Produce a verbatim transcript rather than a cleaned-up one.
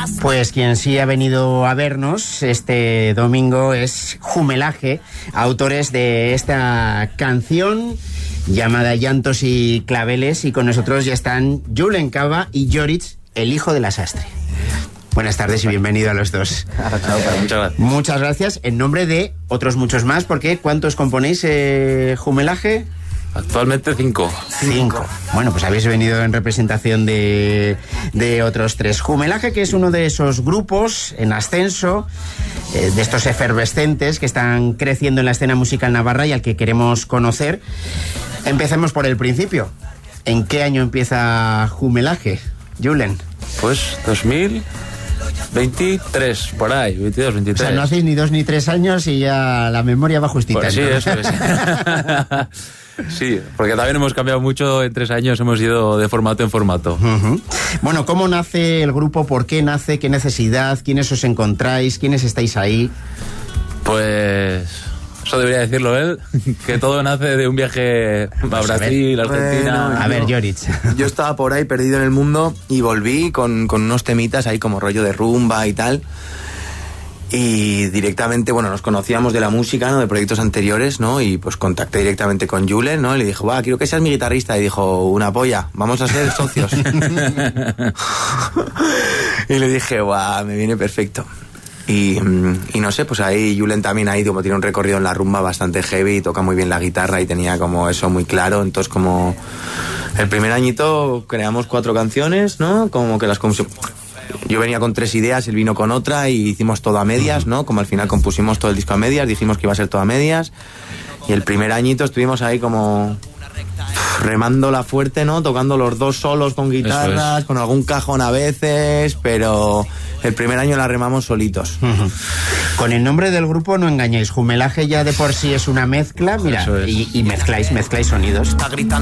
Pues quien sí ha venido a vernos este domingo es Jumelaje, autores de esta canción llamada Llantos y Claveles, y con nosotros ya están Julen Cava y Joritz, el hijo de la sastre. Buenas tardes y bienvenido a los dos. Muchas gracias. Muchas gracias en nombre de otros muchos más, porque ¿cuántos componéis eh, Jumelaje? Actualmente cinco. Cinco. Bueno, pues habéis venido en representación de, de otros tres. Jumelaje, que es uno de esos grupos en ascenso, eh, de estos efervescentes que están creciendo en la escena musical navarra y al que queremos conocer. Empecemos por el principio. ¿En qué año empieza Jumelaje, Julen? Pues dos mil veintitrés, por ahí, veintidós, veintitrés. O sea, no hacéis ni dos ni tres años y ya la memoria va justita. Pues sí, ¿no? eso es. Sí, porque también hemos cambiado mucho en tres años, hemos ido de formato en formato. Uh-huh. Bueno, ¿cómo nace el grupo? ¿Por qué nace? ¿Qué necesidad? ¿Quiénes os encontráis? ¿Quiénes estáis ahí? Pues eso debería decirlo él, que todo nace de un viaje a Brasil, a Argentina. Bueno, a ver, Joritz. Yo estaba por ahí perdido en el mundo y volví con, con unos temitas ahí como rollo de rumba y tal. Y directamente, bueno, nos conocíamos de la música, ¿no? De proyectos anteriores, ¿no? Y pues contacté directamente con Julen, ¿no? Y le dije, va, quiero que seas mi guitarrista. Y dijo, una polla, vamos a ser socios. Y le dije, va, me viene perfecto. Y, y no sé, pues ahí Julen también ahí como tiene un recorrido en la rumba bastante heavy, toca muy bien la guitarra y tenía como eso muy claro. Entonces como el primer añito creamos cuatro canciones, ¿no? Como que las yo venía con tres ideas, él vino con otra y hicimos todo a medias, ¿no? Como al final compusimos todo el disco a medias, dijimos que iba a ser todo a medias. Y el primer añito estuvimos ahí como remándola fuerte, ¿no? Tocando los dos solos con guitarras, es. Con algún cajón a veces, pero el primer año la remamos solitos. Uh-huh. Con el nombre del grupo no engañáis, Jumelaje ya de por sí es una mezcla, mira, es. y, y mezcláis, mezcláis sonidos.